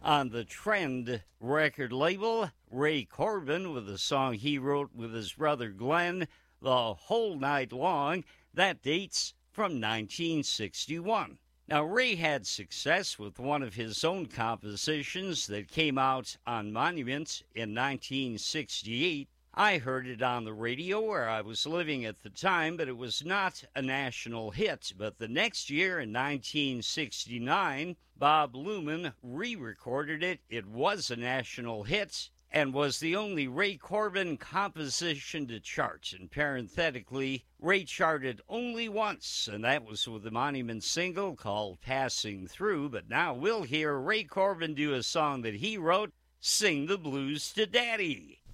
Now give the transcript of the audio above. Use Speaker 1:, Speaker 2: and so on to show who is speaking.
Speaker 1: On the Trend record label, Ray Corbin with a song he wrote with his brother Glenn, The Whole Night Long. That dates from 1961. Now, Ray had success with one of his own compositions that came out on Monument in 1968. I heard it on the radio where I was living at the time, but it was not a national hit. But the next year, in 1969, Bob Luman re-recorded it. It was a national hit and was the only Ray Corbin composition to chart. And parenthetically, Ray charted only once, and that was with the Monument single called Passing Through. But now we'll hear Ray Corbin do a song that he wrote, Sing the Blues to Daddy.